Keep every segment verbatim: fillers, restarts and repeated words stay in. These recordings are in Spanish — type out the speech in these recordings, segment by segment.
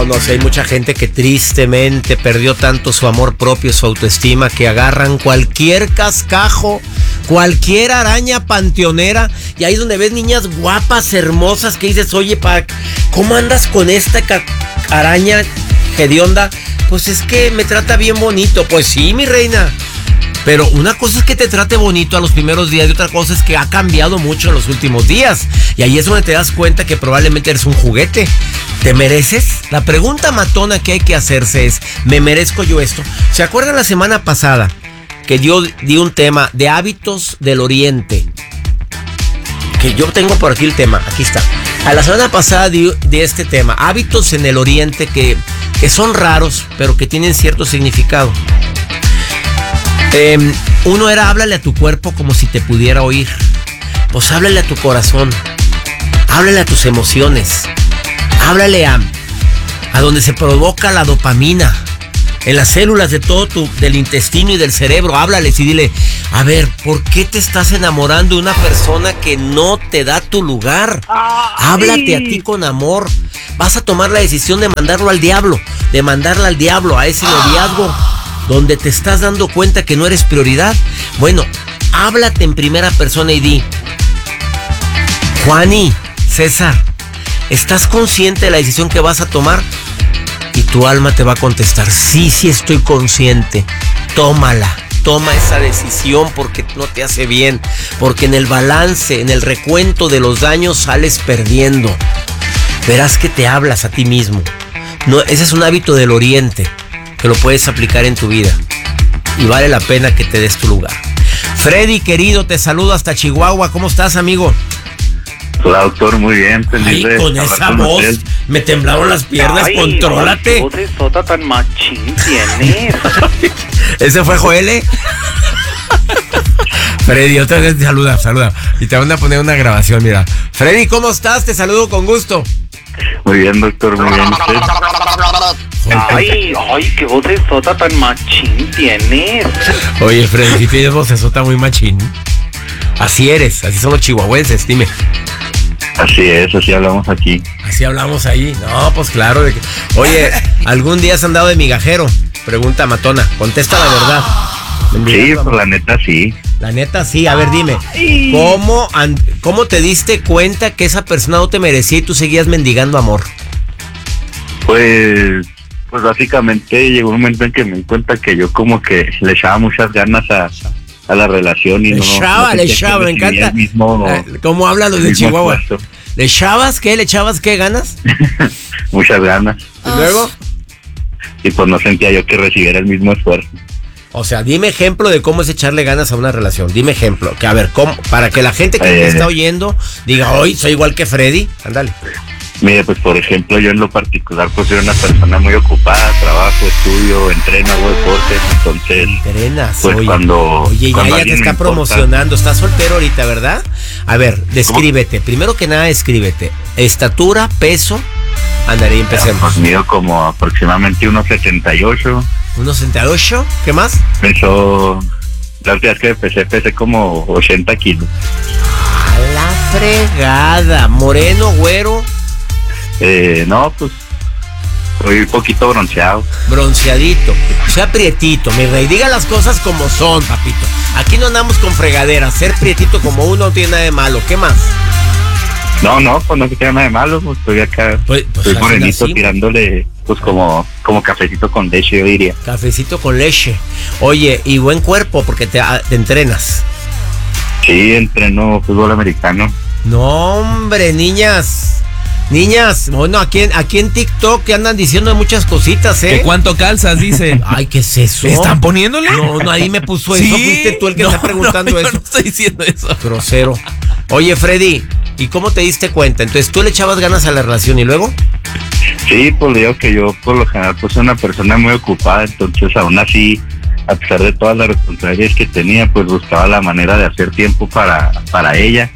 no sé, hay mucha gente que tristemente perdió tanto su amor propio, su autoestima, que agarran cualquier cascajo, cualquier araña panteonera, y ahí es donde ves niñas guapas, hermosas, que dices, oye, pa, ¿cómo andas con esta ca- araña hedionda? Pues es que me trata bien bonito. Pues sí, mi reina. Pero una cosa es que te trate bonito a los primeros días y otra cosa es que ha cambiado mucho en los últimos días. Y ahí es donde te das cuenta que probablemente eres un juguete. ¿Te mereces? La pregunta matona que hay que hacerse es, ¿me merezco yo esto? ¿Se acuerdan la semana pasada que yo di un tema de hábitos del oriente? Que yo tengo por aquí el tema, aquí está. A la semana pasada di, di este tema, hábitos en el oriente que, que son raros, pero que tienen cierto significado. Eh, uno era, háblale a tu cuerpo como si te pudiera oír. Pues háblale a tu corazón, háblale a tus emociones, háblale a, a donde se provoca la dopamina, en las células de todo tu, del intestino y del cerebro. Háblales y dile, a ver, ¿por qué te estás enamorando de una persona que no te da tu lugar? Háblate a ti con amor. Vas a tomar la decisión de mandarlo al diablo, de mandarla al diablo, a ese noviazgo donde te estás dando cuenta que no eres prioridad. Bueno, háblate en primera persona y di, Juani, César, ¿estás consciente de la decisión que vas a tomar? Y tu alma te va a contestar, sí, sí estoy consciente. Tómala, toma esa decisión porque no te hace bien, porque en el balance, en el recuento de los daños sales perdiendo. Verás que te hablas a ti mismo. No, ese es un hábito del oriente que lo puedes aplicar en tu vida y vale la pena que te des tu lugar. Freddy, querido, te saludo hasta Chihuahua. ¿Cómo estás, amigo? Hola, doctor, muy bien. Ay, con esa voz usted. Me temblaron las piernas. Ay, contrólate. ¿Qué voz de sota tan machín tienes? ¿Ese fue Joel? Freddy, otra vez te saluda, saluda. Y te van a poner una grabación, mira. Freddy, ¿cómo estás? Te saludo con gusto. Muy bien, doctor, muy bien. ¿Usted? Ay, ay, qué voz de sota tan machín tienes. Oye, Freddy, si tienes voz de sota muy machín. Así eres, así son los chihuahuenses, dime. Así es, así hablamos aquí. Así hablamos ahí. No, pues claro. De que... Oye, ¿algún día has andado de migajero? Pregunta matona, contesta la verdad. Sí, pues la neta sí. La neta sí, a ver, dime, ¿cómo, ¿cómo te diste cuenta que esa persona no te merecía y tú seguías mendigando amor? Pues, pues básicamente llegó un momento en que me di cuenta que yo como que le echaba muchas ganas a, a la relación y le no... Echaba, no le echaba, me encanta. Mismo, ¿Cómo hablan los de Chihuahua? Puesto. ¿Le echabas qué? ¿Le echabas qué ganas? Muchas ganas. ¿Y luego? Y pues no sentía yo que recibiera el mismo esfuerzo. O sea, dime ejemplo de cómo es echarle ganas a una relación. Dime ejemplo. Que a ver, ¿cómo? Para que la gente que eh, te está oyendo diga, hoy soy igual que Freddy. Ándale. Mire, pues por ejemplo, yo en lo particular, pues soy una persona muy ocupada, trabajo, estudio, entreno, hago deportes, entonces... Entrenas, pues oye, cuando... Oye, cuando ya, ya te está importa, promocionando, estás soltero ahorita, ¿verdad? A ver, descríbete, ¿cómo? Primero que nada, descríbete. Estatura, peso, andaré y empecemos. Pues mido como aproximadamente uno setenta y ocho. ¿uno setenta y ocho? ¿Qué más? Peso... La última vez que pesé, pesé como ochenta kilos. A la fregada. Moreno, güero... Eh, no, pues soy un poquito bronceado. Bronceadito, o sea, prietito, mi rey. Diga las cosas como son, papito. Aquí no andamos con fregaderas. Ser prietito como uno no tiene nada de malo. ¿Qué más? No, no, pues no tiene nada de malo. Pues estoy acá, pues, pues estoy morenito tirándole, pues como, como cafecito con leche, yo diría. Cafecito con leche. Oye, y buen cuerpo porque te, te entrenas. Sí, entreno fútbol americano. No, hombre, niñas. Niñas, bueno, aquí en, aquí en TikTok que andan diciendo muchas cositas, ¿eh? ¿Que cuánto calzas, dice? Ay, ¿qué es eso? ¿Están poniéndole? No, nadie me puso ¿Sí? eso. Fuiste tú el que no, está preguntando no, eso. Yo no estoy diciendo eso. Grosero. Oye, Freddy, ¿y cómo te diste cuenta? Entonces, ¿tú le echabas ganas a la relación y luego? Sí, pues digo que yo por lo general pues soy una persona muy ocupada, entonces aún así, a pesar de todas las responsabilidades que tenía, pues buscaba la manera de hacer tiempo para, para ella.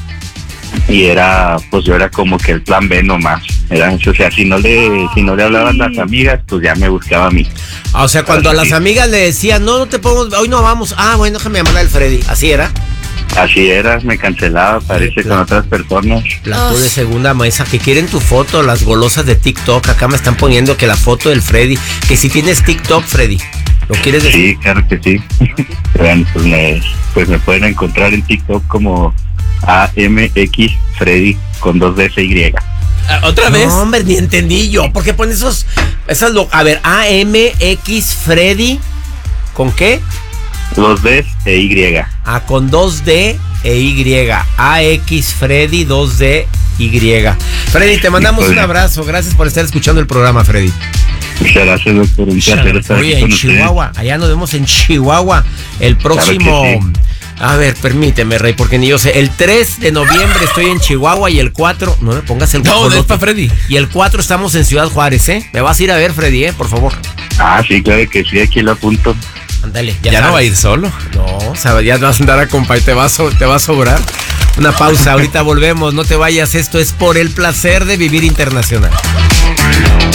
Y era, pues yo era como que el plan B nomás. Era, o sea, si no le, si no le hablaban las amigas, pues ya me buscaba a mí. Ah, o sea, cuando a las amigas le decían, no, no te podemos, hoy no vamos. Ah, bueno, déjame llamarle al Freddy. ¿Así era? Así era, me cancelaba, parece, Sí, con otras personas. La tú de Ay. segunda mesa, que quieren tu foto, las golosas de TikTok. Acá me están poniendo que la foto del Freddy, que si tienes TikTok, Freddy, ¿lo quieres decir? Sí, claro que sí. Bueno, pues me, pues me pueden encontrar en TikTok como A M X Freddy con dos D Y. Ah, ¿Otra vez? No, hombre, ni entendí yo. ¿Por qué pones esos, esas lo, a ver, A M X Freddy, ¿con qué? Dos D e Y. Ah, con dos D e Y. A X Freddy, dos D Y. Freddy, te mandamos un abrazo. Gracias por estar escuchando el programa, Freddy. Muchas gracias, doctor. Un placer estar Oye, aquí en con ustedes. Chihuahua. Allá nos vemos en Chihuahua el próximo... Claro que sí. A ver, permíteme, Rey, porque ni yo sé. El tres de noviembre estoy en Chihuahua y el cuatro... No me pongas el No, guajolote. es para Freddy. Y el cuatro estamos en Ciudad Juárez, ¿eh? Me vas a ir a ver, Freddy, ¿eh? Por favor. Ah, sí, claro que sí, aquí lo apunto. Ándale, Ya, ya, no va a sabes. ir solo. No, o sea, ya vas a andar a compa- te va a, so- te va a sobrar. Una pausa, ahorita volvemos, no te vayas, esto es Por el Placer de Vivir Internacional.